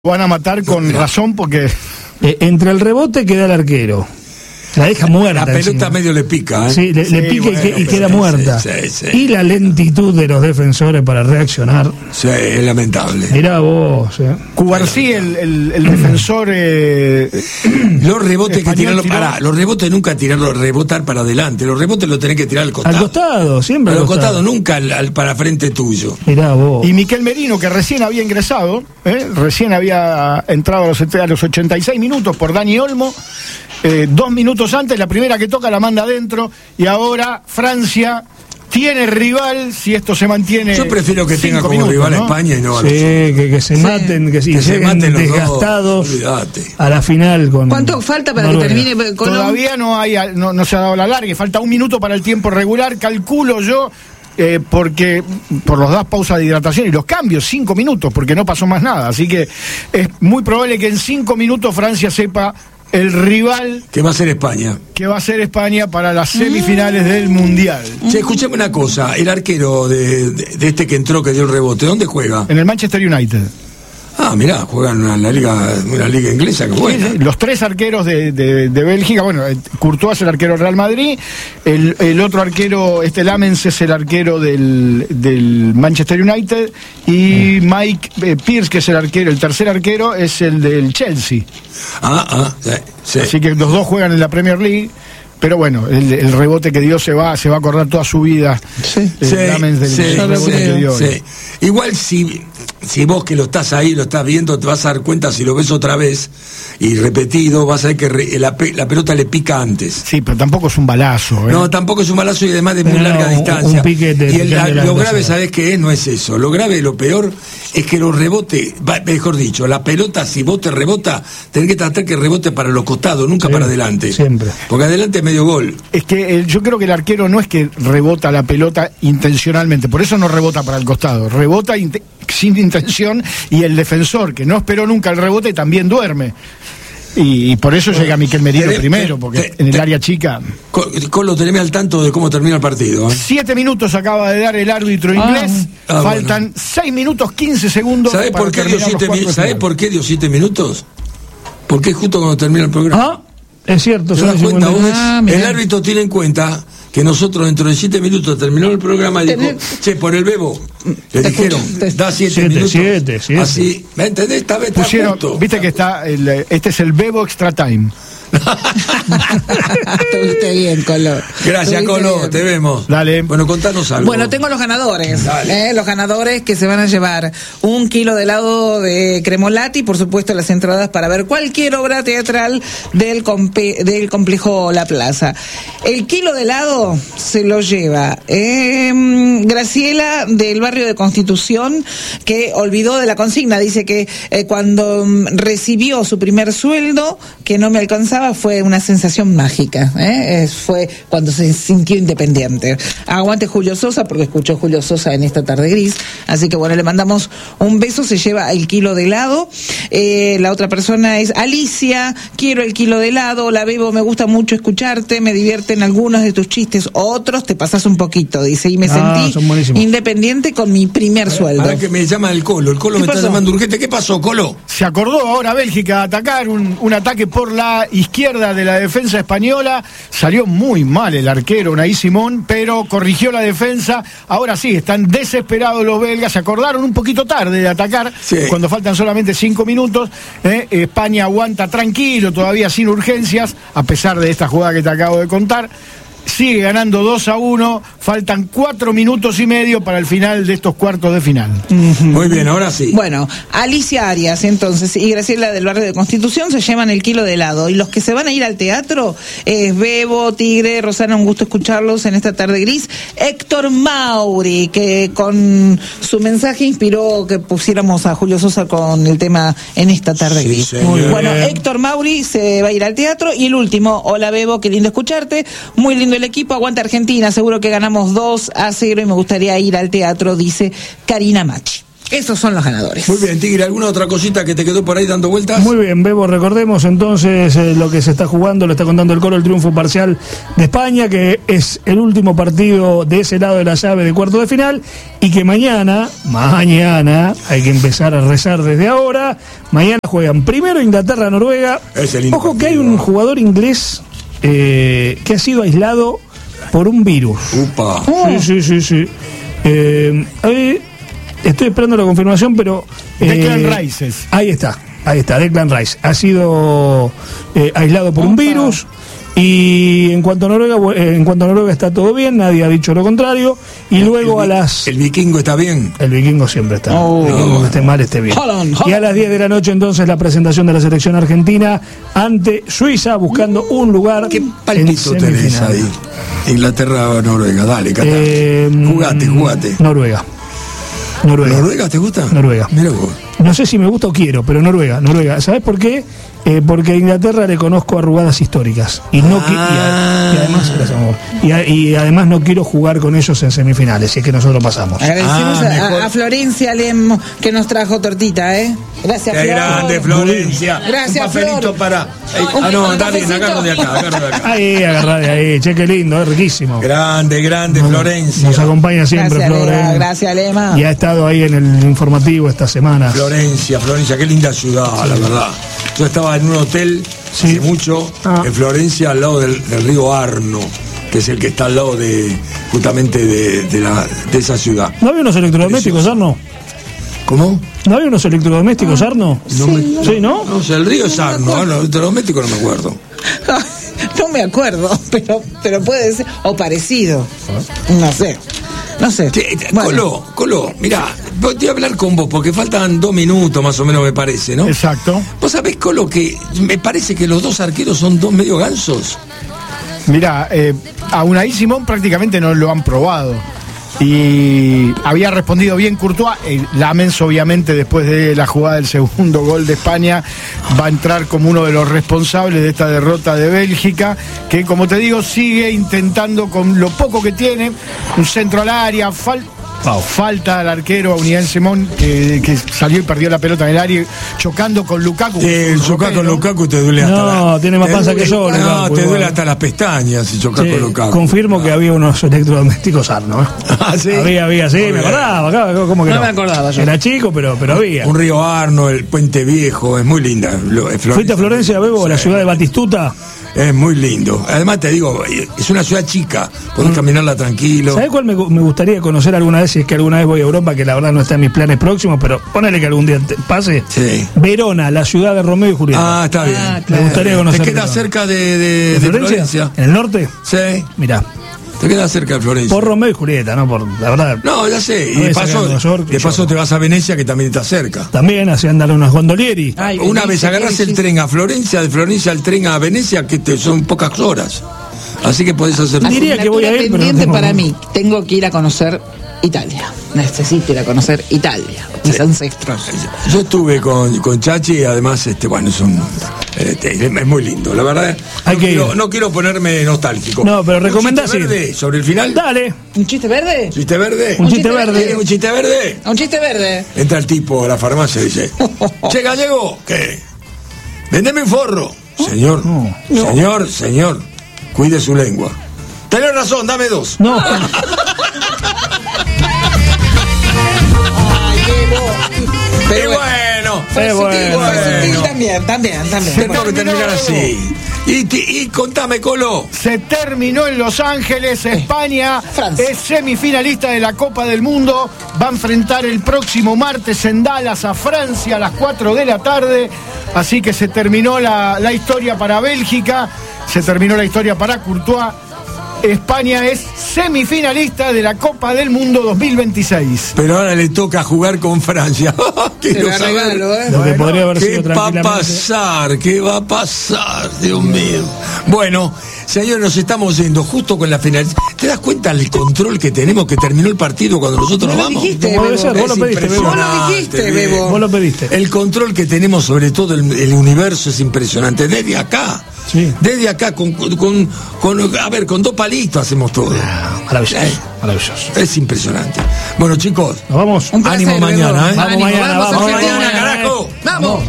Van a matar con razón porque... entre el rebote queda el arquero. La deja muerta. La pelota encima. medio le pica, ¿eh? Sí, le pica bueno, y queda muerta. Sí. Y la lentitud de los defensores para reaccionar. Sí, es lamentable. Mirá vos. Cubarsí, el defensor... Los rebotes que tirarlo tiró... los rebotes nunca rebotar para adelante. Los rebotes los tenés que tirar al costado. Al costado, siempre. Al costado, nunca para frente tuyo. Mirá vos. Y Miquel Merino, que recién había ingresado, recién había entrado a los 86 minutos por Dani Olmo. 2 minutos antes, la primera que toca la manda adentro, y ahora Francia tiene rival si esto se mantiene. Yo prefiero que tenga como minutos, rival ¿no? a España y no a Sí, nosotros. que se maten, que se maten los desgastados dos. Olvídate. a la final con... ¿Cuánto falta para Noruega. que termine con Todavía no se ha dado la larga, falta 1 minuto para el tiempo regular, calculo yo. Porque por las 2 pausas de hidratación y los cambios, 5 minutos, porque no pasó más nada. Así que es muy probable que en 5 minutos Francia sepa el rival Que va a ser España. que va a ser España para las semifinales del Mundial. Che, escuchame una cosa. El arquero de este que entró, que dio el rebote, ¿dónde juega? En el Manchester United. Ah, mirá, juegan una liga inglesa que buena. Sí, los 3 arqueros de Bélgica, bueno, Courtois es el arquero del Real Madrid, el otro arquero, Lamens es el arquero del Manchester United, y Mike Pierce, que es el tercer arquero, es el del Chelsea. Sí. Así que los 2 juegan en la Premier League. Pero bueno, el rebote que dio se va a acordar toda su vida. Lamens del rebote que dio. Sí. Igual si vos que lo estás ahí, lo estás viendo, te vas a dar cuenta, si lo ves otra vez y repetido, vas a ver que la pelota le pica antes. Sí, pero tampoco es un balazo. No, tampoco es un balazo y además de muy larga distancia. Un piquete, y lo grave, ¿sabés qué es? No es eso. Lo grave, lo peor, es que los rebotes, mejor dicho, la pelota, si vos te rebota, tenés que tratar que rebote para los costados, nunca para adelante. Siempre. Porque adelante es medio gol. Es que yo creo que el arquero no es que rebota la pelota intencionalmente, por eso no rebota para el costado, rebota sin intención, y el defensor, que no esperó nunca el rebote, también duerme. Y por eso llega Miquel Merino primero, porque en el área chica... Colo, teneme al tanto de cómo termina el partido. 7 minutos acaba de dar el árbitro inglés, faltan 6 minutos 15 segundos. ¿Sabés por qué dio 7 minutos? Porque es justo cuando termina el programa. Es cierto. ¿Te das cuenta vos? Mira. El árbitro tiene en cuenta que nosotros dentro de 7 minutos terminó el programa y dijo, che, por el Bebo, le dijeron, da 7 minutos. 7. Así, ¿me entendés? Esta vez está Pusieron, justo. viste que está, este es el Bebo Extra Time. Estuviste bien, Colo. Gracias, Colo, bien. te vemos. Dale. Bueno, contanos algo. Bueno, tengo los ganadores. Dale. Los ganadores que se van a llevar 1 kilo de helado de Cremolati y, por supuesto, las entradas para ver cualquier obra teatral del complejo La Plaza. El kilo de helado se lo lleva Graciela, del barrio de Constitución, que olvidó de la consigna. Dice que cuando recibió su primer sueldo, que no me alcanzaba, fue una sensación mágica. Fue cuando se sintió independiente. Aguante Julio Sosa, porque escuchó Julio Sosa en esta tarde gris. Así que bueno, le mandamos un beso. Se lleva el kilo de helado. La otra persona es Alicia. Quiero el kilo de helado. La Bebo, me gusta mucho escucharte. Me divierten algunos de tus chistes. Otros te pasas un poquito, dice. Y me sentí independiente con mi primer sueldo. Ahora que me llama el Colo. El Colo me está llamando urgente. ¿Qué pasó, Colo? Se acordó ahora Bélgica de atacar un ataque por la izquierda de la defensa española. Salió muy mal el arquero Unai Simón, pero corrigió la defensa. Ahora sí, están desesperados los belgas. Se acordaron un poquito tarde de atacar, cuando faltan solamente 5 minutos. España aguanta tranquilo, todavía sin urgencias, a pesar de esta jugada que te acabo de contar. Sigue ganando 2-1, faltan 4 minutos y medio para el final de estos cuartos de final. Muy bien, ahora sí. Bueno, Alicia Arias entonces y Graciela del barrio de Constitución se llevan el kilo de helado, y los que se van a ir al teatro es Bebo, Tigre, Rosana, un gusto escucharlos en esta tarde gris. Héctor Mauri, que con su mensaje inspiró que pusiéramos a Julio Sosa con el tema en esta tarde gris. Señor. Bueno, Héctor Mauri se va a ir al teatro, y el último, hola Bebo, qué lindo escucharte, muy lindo el equipo, aguanta Argentina, seguro que ganamos 2-0 y me gustaría ir al teatro, dice Karina Machi. Esos son los ganadores. Muy bien, Tigre, ¿alguna otra cosita que te quedó por ahí dando vueltas? Muy bien, Bebo, recordemos entonces lo que se está jugando, lo está contando el Colo, el triunfo parcial de España, que es el último partido de ese lado de la llave de cuarto de final, y que mañana, hay que empezar a rezar desde ahora, mañana juegan primero Inglaterra-Noruega. Ojo que hay un jugador inglés que ha sido aislado por un virus. Upa. Sí. Estoy esperando la confirmación, pero... Declan Rice. Ahí está, Declan Rice. Ha sido aislado por un virus, y en cuanto a Noruega está todo bien, nadie ha dicho lo contrario, y luego ¿El vikingo está bien? El vikingo siempre está. El vikingo que esté mal, esté bien. Y a las 10 de la noche entonces la presentación de la selección argentina ante Suiza, buscando un lugar. ¿Qué palpito tenés ahí? Inglaterra o Noruega, dale, Cata. Jugate. Noruega. ¿Noruega te gusta? Noruega. Mira vos. No sé si me gusta o quiero, pero Noruega. ¿Sabes por qué? Porque a Inglaterra le conozco arrugadas históricas. Y además no quiero jugar con ellos en semifinales, si es que nosotros pasamos. Agradecemos a Florencia Lem, que nos trajo tortita, Gracias, Flor. Qué grande, Florencia. Gracias, un papelito Flor. para... dale, agarro de acá. Ahí, agarrá de ahí. Che, qué lindo, es riquísimo. Grande, Florencia. Nos acompaña siempre, Flor. Gracias, Lema. Y ha estado ahí en el informativo esta semana. Florencia, qué linda ciudad, la verdad. Yo estaba en un hotel hace mucho, en Florencia, al lado del río Arno, que es el que está al lado justamente de esa ciudad. ¿No había unos electrodomésticos, Arno? ¿Cómo? ¿No había unos electrodomésticos, Arno? Sí, ¿no? No sé, el río es Arno, los electrodomésticos no me acuerdo. No me acuerdo, pero puede ser, o parecido. No sé. Colo, mirá, voy a hablar con vos porque faltan 2 minutos más o menos, me parece, ¿no? Exacto. ¿Vos sabés, Colo, que me parece que los 2 arqueros son 2 medio gansos? Mirá, a Unai Simón prácticamente no lo han probado. Y había respondido bien Courtois. Lamens, obviamente, después de la jugada del segundo gol de España, va a entrar como uno de los responsables de esta derrota de Bélgica, que, como te digo, sigue intentando con lo poco que tiene, un centro al área, falta al arquero, a Unai Simón, que salió y perdió la pelota en el área, chocando con Lukaku. Chocar con Lukaku te duele hasta tiene más panza que yo. No, te duele hasta las pestañas si chocas con Lukaku. Confirmo que había unos electrodomésticos Arno. ¿Sí? Había, sí, me acordaba. ¿Cómo que no? Me acordaba yo. Era chico, pero había. Un río Arno, el Puente Viejo, es muy linda. ¿Fuiste a Florencia, Bebo, la ciudad de Batistuta? Es muy lindo. Además, te digo, es una ciudad chica, podés caminarla tranquilo. ¿Sabés cuál me gustaría conocer alguna vez? Si es que alguna vez voy a Europa, que la verdad no está en mis planes próximos, pero ponele que algún día pase. Sí. Verona, la ciudad de Romeo y Julieta. Está bien. Claro. Me gustaría conocer. ¿Te queda cerca de Florencia? ¿En el norte? Sí. Mirá. Te queda cerca de Florencia. Por Romeo y Julieta, ¿no? Por la verdad. No, ya sé. Y de paso te vas a Venecia, que también está cerca. También, así andan unos gondolieri. Una vez agarras el tren a Florencia, de Florencia al tren a Venecia, que son pocas horas. Así que podés hacer... Diría que voy a ir, pero no tengo... para mí, tengo que ir a conocer Italia. Necesito ir a conocer Italia, mis ancestros. Yo estuve con Chachi y además, es muy lindo, la verdad. No quiero ponerme nostálgico. No, pero recomendás ir. Verde sobre el final. Dale. ¿Un chiste verde? ¿Chiste verde? ¿Un chiste verde? ¿Un chiste verde? ¿Un chiste verde? Entra el tipo a la farmacia y dice: che, gallego, ¿qué? Vendeme un forro. Señor, señor, cuide su lengua. Tenés razón, dame 2. No. Pero bueno. Fue sutil también. Tengo que terminar así. Y contame, Colo. Se terminó en Los Ángeles. España es semifinalista de la Copa del Mundo. Va a enfrentar el próximo martes en Dallas a Francia a las 4 de la tarde. Así que se terminó la historia para Bélgica. Se terminó la historia para Courtois. España es semifinalista de la Copa del Mundo 2026. Pero ahora le toca jugar con Francia. Quiero saber lo que podría haber sido ¿Qué va a pasar? Dios mío. Bueno, Señores, nos estamos yendo justo con la final. ¿Te das cuenta del control que tenemos, que terminó el partido cuando nosotros nos vamos? Dijiste, Vos lo pediste, Bebo. Vos lo dijiste, Bebo. Vos lo pediste. El control que tenemos sobre todo el universo es impresionante. Desde acá. Sí. Desde acá, con 2 palitos hacemos todo. Maravilloso. Maravilloso. Es impresionante. Bueno, chicos, nos vamos. Un placer, ánimo mañana, Bebo. ¿eh? Vamos mañana, Vamos, vamos Argentina, mañana, carajo. Vamos.